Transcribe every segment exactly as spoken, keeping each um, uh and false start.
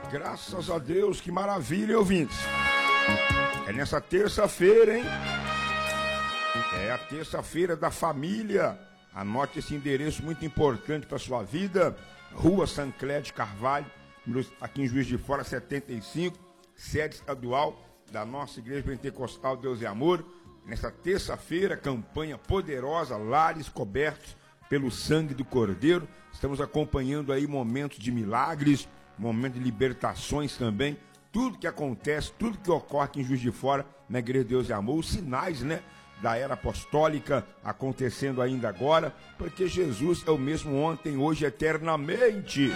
Graças a Deus, que maravilha, ouvintes. É nessa terça-feira, hein? É a terça-feira da família. Anote esse endereço muito importante para sua vida. Rua Sancler de Carvalho, aqui em Juiz de Fora, setenta e cinco, sede estadual da nossa Igreja Pentecostal Deus e Amor. Nessa terça-feira, campanha poderosa, lares cobertos pelo sangue do Cordeiro. Estamos acompanhando aí momentos de milagres, momentos de libertações também. Tudo que acontece, tudo que ocorre aqui em Juiz de Fora, na Igreja Deus e Amor, os sinais, né, da era apostólica acontecendo ainda agora, porque Jesus é o mesmo ontem, hoje, eternamente.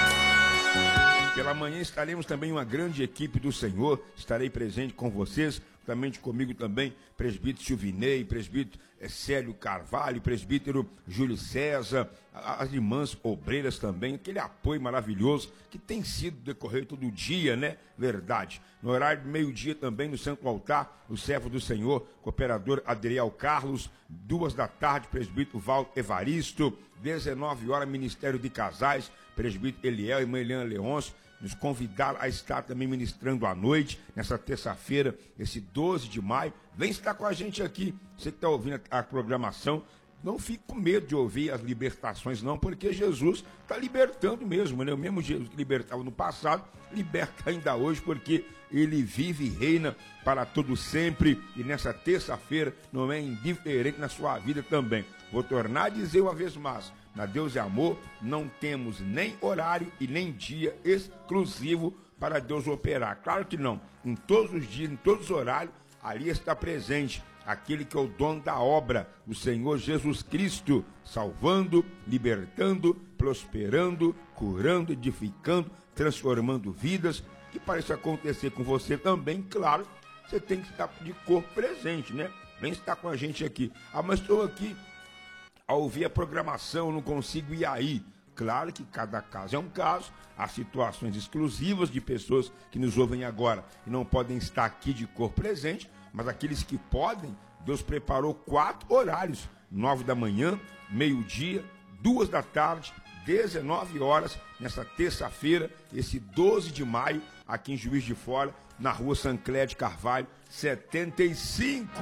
Pela manhã estaremos também uma grande equipe do Senhor, estarei presente com vocês, também comigo também, presbítero Silvinei, presbítero é, Célio Carvalho, presbítero Júlio César, as irmãs obreiras também, aquele apoio maravilhoso que tem sido decorrer todo dia, né? Verdade. No horário do meio-dia também no Santo Altar, o servo do Senhor, cooperador Adriel Carlos, duas da tarde, presbítero Valdo Evaristo, dezenove horas, Ministério de Casais, presbítero Eliel e irmã Eliana Leôncio, nos convidaram a estar também ministrando à noite, nessa terça-feira, esse doze de maio. Vem estar com a gente aqui. Você que está ouvindo a, a programação, não fique com medo de ouvir as libertações, não, porque Jesus está libertando mesmo, né? O mesmo Jesus que libertava no passado, liberta ainda hoje, porque ele vive e reina para todo sempre. E nessa terça-feira não é indiferente na sua vida também. Vou tornar a dizer uma vez mais, na Deus e Amor, não temos nem horário e nem dia exclusivo para Deus operar. Claro que não. Em todos os dias, em todos os horários, ali está presente aquele que é o dono da obra, o Senhor Jesus Cristo, salvando, libertando, prosperando, curando, edificando, transformando vidas. E para isso acontecer com você também, claro, você tem que estar de corpo presente, né? Vem estar com a gente aqui. Ah, mas estou aqui a ouvir a programação, não consigo ir aí. Claro que cada caso é um caso, há situações exclusivas de pessoas que nos ouvem agora e não podem estar aqui de corpo presente, mas aqueles que podem, Deus preparou quatro horários, nove da manhã, meio-dia, duas da tarde, dezenove horas, nessa terça-feira, esse doze de maio, aqui em Juiz de Fora, na rua Sancler de Carvalho, setenta e cinco.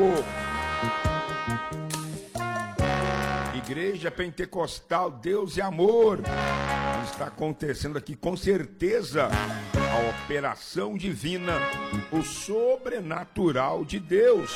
Igreja Pentecostal Deus e Amor. Está acontecendo aqui com certeza a operação divina, o sobrenatural de Deus.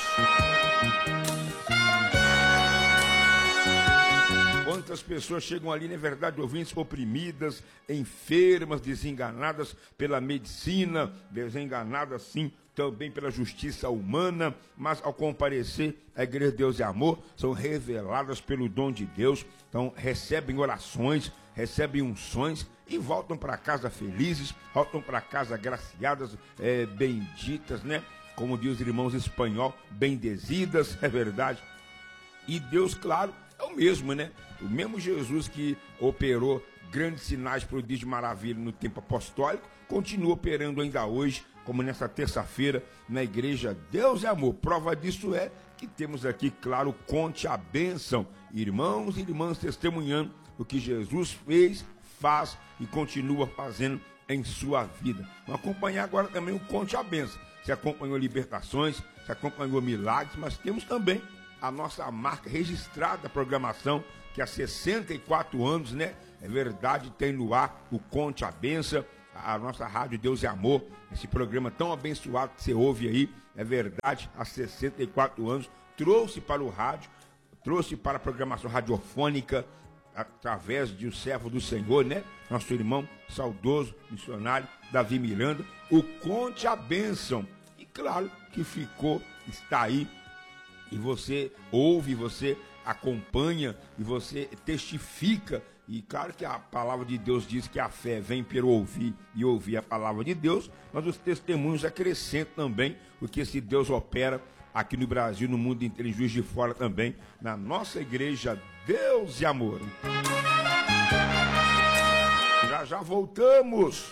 Quantas pessoas chegam ali, na verdade, ouvintes, oprimidas, enfermas, desenganadas pela medicina, desenganadas, sim, também pela justiça humana, mas ao comparecer à Igreja de Deus e Amor, são reveladas pelo dom de Deus, então recebem orações, recebem unções e voltam para casa felizes, voltam para casa agraciadas, é, benditas, né? Como diz os irmãos espanhol, bendezidas, é verdade. E Deus, claro, é o mesmo, né? O mesmo Jesus que operou grandes sinais, prodígios de maravilha no tempo apostólico, continua operando ainda hoje, como nessa terça-feira, na Igreja Deus e Amor. Prova disso é que temos aqui, claro, conte a bênção. Irmãos e irmãs testemunhando o que Jesus fez, faz e continua fazendo em sua vida. Vamos acompanhar agora também o conte a bênção. Você acompanhou libertações, você acompanhou milagres, mas temos também a nossa marca registrada da programação, que há sessenta e quatro anos, né? É verdade, tem no ar o Conte a Benção, a nossa Rádio Deus e Amor, esse programa tão abençoado que você ouve aí, é verdade, há sessenta e quatro anos, trouxe para o rádio, trouxe para a programação radiofônica, através de um servo do Senhor, né? Nosso irmão saudoso, missionário, Davi Miranda, o Conte a Bênção. E claro que ficou, está aí, e você ouve, você acompanha, e você testifica. E claro que a palavra de Deus diz que a fé vem pelo ouvir e ouvir a palavra de Deus, mas os testemunhos acrescentam também o que esse Deus opera aqui no Brasil, no mundo inteiro, em Juiz de Fora também, na nossa Igreja Deus e Amor. Já já voltamos.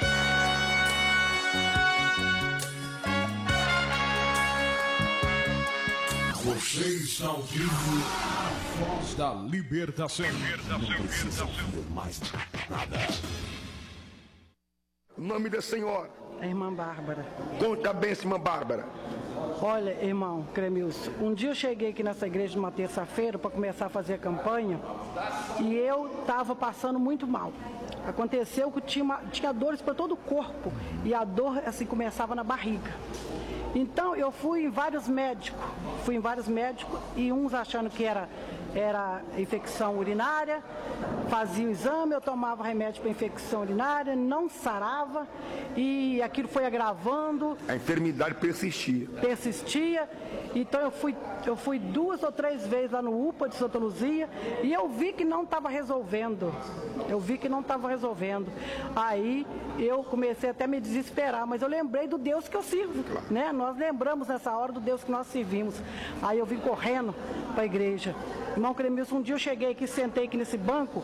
Você está ouvindo a voz da libertação. Libertação, Não precisa libertação. mais nada. O nome da senhora? A irmã Bárbara. Conta a benção, irmã Bárbara. Olha, irmão Cremilson, um dia eu cheguei aqui nessa igreja numa terça-feira para começar a fazer a campanha e eu estava passando muito mal. Aconteceu que tinha, uma, tinha dores para todo o corpo e a dor assim começava na barriga. Então eu fui em vários médicos, fui em vários médicos e uns achando que era, era infecção urinária, fazia o exame, eu tomava remédio para infecção urinária, não sarava e aquilo foi agravando. A enfermidade persistia. Persistia, então eu fui, eu fui duas ou três vezes lá no U P A de Santa Luzia e eu vi que não estava resolvendo, eu vi que não estava resolvendo. Aí eu comecei até a me desesperar, mas eu lembrei do Deus que eu sirvo, né? Nós lembramos nessa hora do Deus que nós servimos. Aí eu vim correndo para a igreja. Irmão Cremilson, um dia eu cheguei aqui, sentei aqui nesse banco,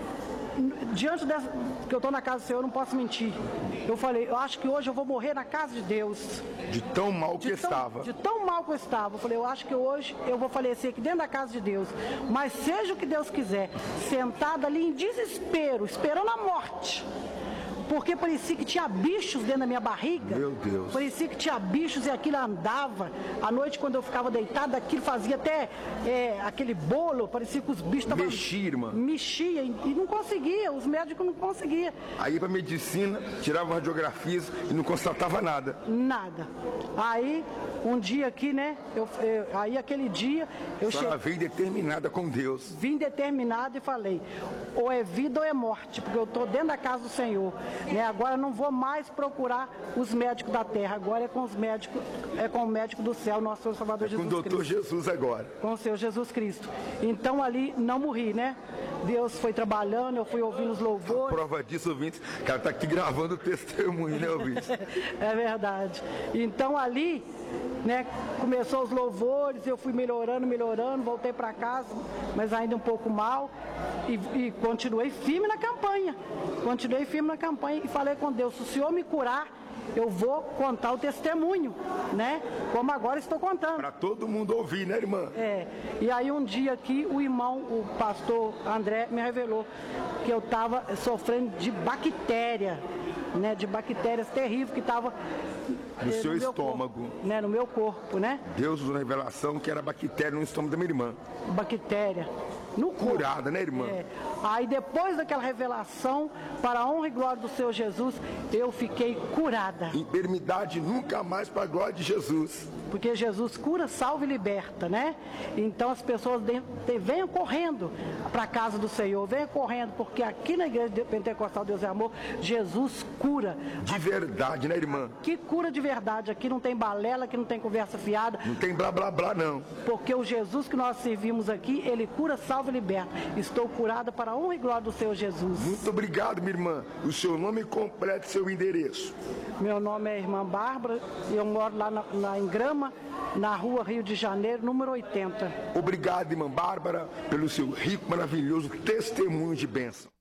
diante dessa, que eu estou na casa do Senhor, eu não posso mentir. Eu falei, eu acho que hoje eu vou morrer na casa de Deus. De tão mal que de tão, estava. De tão mal que eu estava. Eu falei, eu acho que hoje eu vou falecer aqui dentro da casa de Deus. Mas seja o que Deus quiser, sentada ali em desespero, esperando a morte. Porque parecia que tinha bichos dentro da minha barriga. Meu Deus. Parecia que tinha bichos e aquilo andava. À noite, quando eu ficava deitada, aquilo fazia até é, aquele bolo. Parecia que os bichos estavam... Mexia, irmã. Mexia e, e não conseguia. Os médicos não conseguiam. Aí para medicina, tiravam radiografias e não constatava nada. Nada. Aí, um dia aqui, né? Eu, eu, aí, aquele dia, eu cheguei... Ela veio determinada com Deus. Vim determinada e falei, ou é vida ou é morte, porque eu estou dentro da casa do Senhor. Né? Agora não vou mais procurar os médicos da terra, agora é com os médicos, é com o médico do céu, nosso Senhor Salvador É Jesus com o doutor Cristo. Jesus agora. Com o Senhor Jesus Cristo. Então ali não morri, né? Deus foi trabalhando, eu fui ouvindo os louvores. Prova disso, ouvintes, o cara está aqui gravando o testemunho, né, ouvintes? É verdade. Então ali, né, começou os louvores, eu fui melhorando, melhorando, voltei para casa, mas ainda um pouco mal, e, e continuei firme na campanha. Continuei firme na campanha e falei com Deus, se o Senhor me curar, eu vou contar o testemunho, né? Como agora estou contando. Para todo mundo ouvir, né, irmã? É, e aí um dia aqui o irmão, o pastor André, me revelou que eu estava sofrendo de bactéria, né? De bactérias terríveis que estava no no seu meu estômago. Corpo, né? No meu corpo, né? Deus usou na revelação que era bactéria no estômago da minha irmã. Bactéria. No corpo. Curada, né, irmã? É. Aí depois daquela revelação, para a honra e glória do Senhor Jesus, eu fiquei curada. Enfermidade nunca mais para a glória de Jesus. Porque Jesus cura, salva e liberta, né? Então as pessoas de, de, venham correndo para a casa do Senhor, venham correndo, porque aqui na igreja pentecostal Deus é Amor, Jesus cura. De verdade, né, irmã? Que cura de verdade, aqui não tem balela, aqui não tem conversa fiada. Não tem blá blá blá, não. Porque o Jesus que nós servimos aqui, ele cura, salva e liberta. Estou curada para a honra e glória do Senhor Jesus. Muito obrigado, minha irmã. O seu nome completo e seu endereço. Meu nome é irmã Bárbara e eu moro lá na, na, em Grama, na rua Rio de Janeiro, número oitenta. Obrigado, irmã Bárbara, pelo seu rico, maravilhoso testemunho de bênção.